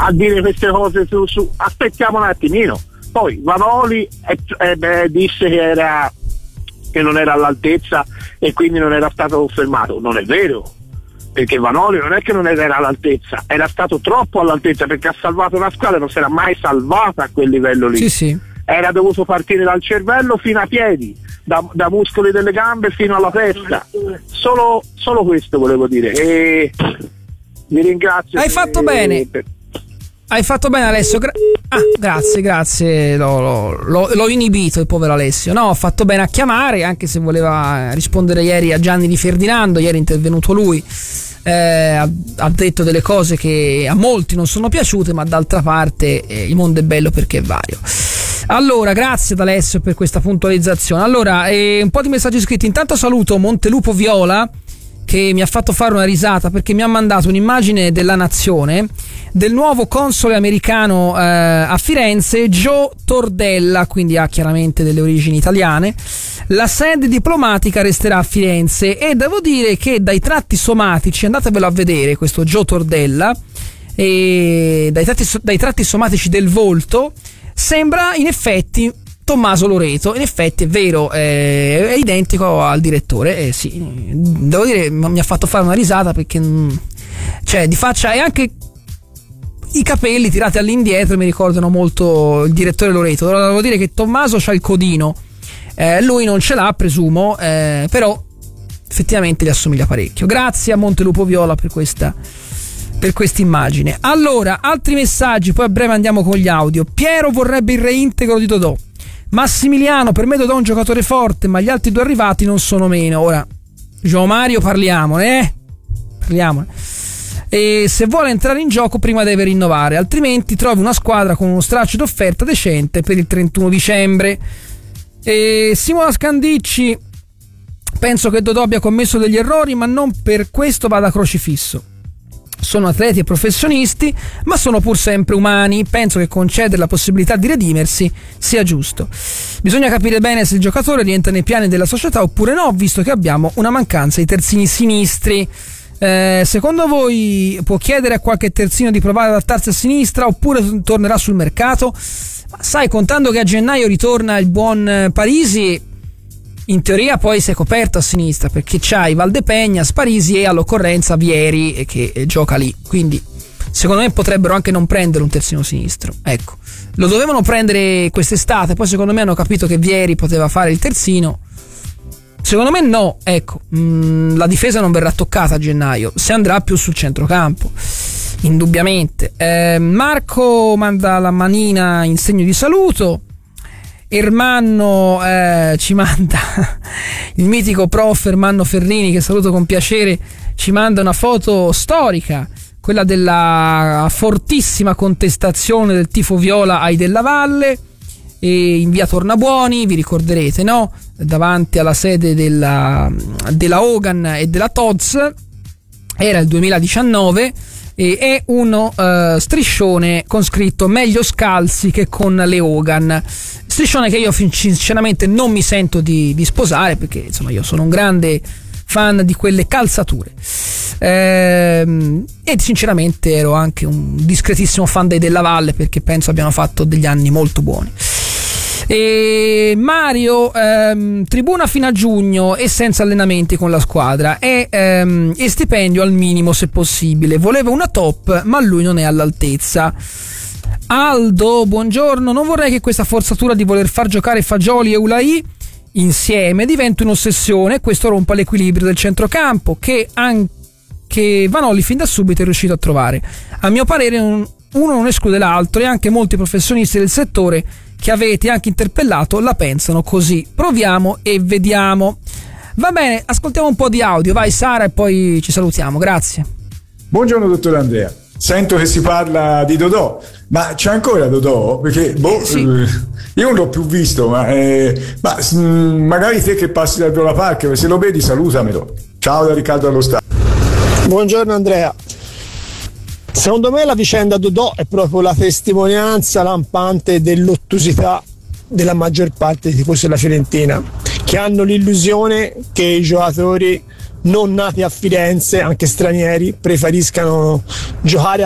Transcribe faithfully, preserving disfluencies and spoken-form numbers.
a dire queste cose su, su aspettiamo un attimino. Poi Vanoli eh, eh, beh, disse che era che non era all'altezza e quindi non era stato confermato. Non è vero, perché Vanoli non è che non era all'altezza, era stato troppo all'altezza, perché ha salvato una squadra, non si era mai salvata a quel livello lì. Sì, sì. Era dovuto partire dal cervello fino ai piedi, da, da muscoli delle gambe fino alla testa. Solo, solo questo volevo dire. E vi ringrazio. Hai fatto bene. Per... Hai fatto bene, Alessio. Gra- ah, grazie, grazie. L'ho, l'ho, l'ho, l'ho inibito il povero Alessio. No, ho fatto bene a chiamare, anche se voleva rispondere ieri a Gianni Di Ferdinando. Ieri è intervenuto lui. Eh, ha, ha detto delle cose che a molti non sono piaciute, ma d'altra parte eh, il mondo è bello perché è vario. Allora, grazie ad Alessio per questa puntualizzazione. Allora, eh, un po' di messaggi scritti. Intanto saluto Montelupo Viola, che mi ha fatto fare una risata perché mi ha mandato un'immagine della Nazione del nuovo console americano eh, a Firenze, Joe Tordella, quindi ha chiaramente delle origini italiane. La sede diplomatica resterà a Firenze e devo dire che dai tratti somatici, andatevelo a vedere questo Joe Tordella, e dai tratti, dai tratti somatici del volto sembra in effetti Tommaso Loreto. In effetti è vero, è, è identico al direttore. Eh, sì, devo dire, mi ha fatto fare una risata perché, cioè, di faccia, e anche i capelli tirati all'indietro mi ricordano molto il direttore Loreto. Allora, devo dire che Tommaso c'ha il codino, eh, lui non ce l'ha, presumo, eh, però effettivamente gli assomiglia parecchio. Grazie a Montelupo Viola per questa per questa immagine. Allora, altri messaggi, poi a breve andiamo con gli audio. Piero vorrebbe il reintegro di Dodò. Massimiliano, per me Dodò è un giocatore forte, ma gli altri due arrivati non sono meno. Ora, Gio Mario, parliamone, eh? Parliamone. E se vuole entrare in gioco prima deve rinnovare, altrimenti trovi una squadra con uno straccio d'offerta decente per il trentuno dicembre. E Simona Scandicci, penso che Dodò abbia commesso degli errori, ma non per questo vada crocifisso. Sono atleti e professionisti, ma sono pur sempre umani. Penso che concedere la possibilità di redimersi sia giusto. Bisogna capire bene se il giocatore rientra nei piani della società oppure no, visto che abbiamo una mancanza di terzini sinistri. Eh, secondo voi può chiedere a qualche terzino di provare ad adattarsi a sinistra oppure tornerà sul mercato? Ma sai, contando che a gennaio ritorna il buon Parisi, in teoria poi si è coperto a sinistra, perché c'hai Valdepegna, Parisi e all'occorrenza Vieri che gioca lì, quindi secondo me potrebbero anche non prendere un terzino sinistro. Ecco, lo dovevano prendere quest'estate, poi secondo me hanno capito che Vieri poteva fare il terzino. Secondo me no, ecco, mh, la difesa non verrà toccata a gennaio, si andrà più sul centrocampo, indubbiamente. eh, Marco manda la manina in segno di saluto. Ermanno eh, ci manda il mitico prof Ermanno Ferrini, che saluto con piacere, ci manda una foto storica, quella della fortissima contestazione del tifo viola ai Della Valle, e in via Tornabuoni, vi ricorderete, no? Davanti alla sede della, della Hogan e della Tod's, era il duemiladiciannove, e è uno uh, striscione con scritto meglio scalzi che con le Hogan, striscione che io sinceramente non mi sento di, di sposare, perché insomma io sono un grande fan di quelle calzature, ehm, e sinceramente ero anche un discretissimo fan dei Della Valle, perché penso abbiano fatto degli anni molto buoni. E Mario, ehm, tribuna fino a giugno e senza allenamenti con la squadra e, ehm, e stipendio al minimo se possibile. Volevo una top, ma lui non è all'altezza. Aldo, buongiorno, non vorrei che questa forzatura di voler far giocare Fagioli e Ulai insieme diventi un'ossessione. Questo rompa l'equilibrio del centrocampo che anche Vanoli fin da subito è riuscito a trovare. A mio parere uno non esclude l'altro, e anche molti professionisti del settore che avete anche interpellato la pensano così. Proviamo e vediamo. Va bene, ascoltiamo un po' di audio, vai Sara, e poi ci salutiamo. Grazie. Buongiorno dottor Andrea, sento che si parla di Dodò, ma c'è ancora Dodò? Perché boh, eh, sì. Io non l'ho più visto, ma, eh, ma mh, magari te che passi dal Viola Park, se lo vedi salutamelo. Ciao da Riccardo allo Stato. Buongiorno Andrea. Secondo me la vicenda Dodò è proprio la testimonianza lampante dell'ottusità della maggior parte dei tifosi della Fiorentina, che hanno l'illusione che i giocatori non nati a Firenze, anche stranieri, preferiscano giocare